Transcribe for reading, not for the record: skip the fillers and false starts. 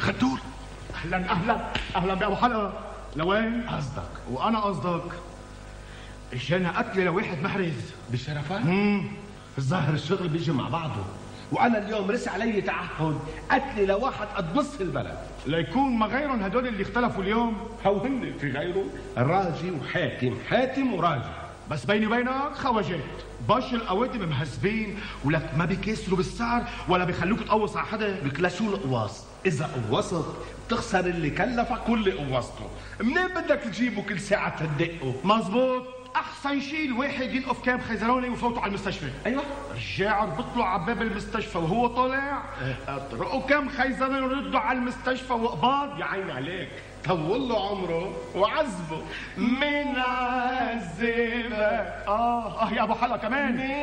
غدور. اهلا اهلا اهلا بابو حلقه. لوين قصدك؟ وانا قصدك. اجانا قتل لواحد محرز بشرفات؟ الظاهر الشغل بيجي مع بعضه، وانا اليوم رسي علي تعهد قتلي لواحد قد نص البلد. ليكون ما غيرهم هدول اللي اختلفوا اليوم. هن في غيره راجي وحاتم، حاتم وراجي. بس بيني وبينك خواجات باش القوادم مهذبين، ولك ما بيكسروا بالسعر ولا بيخلوك تقوص على حدا. بكلاشوا القواص، اذا قوصت بتخسر اللي كلفك واللي قوصته. منين بدك تجيبه كل ساعه تدقه؟ مزبوط. احسن شيء الواحد ينقف كام خيزروني وفوتوا على المستشفى. ايوه رجع بيطلع على باب المستشفى وهو طالع اطرقوا كام خيزروني وردوا على المستشفى وقباض. يا عيني عليك، طول له عمره وعذبه. من عذبك يا ابو حلا كمان.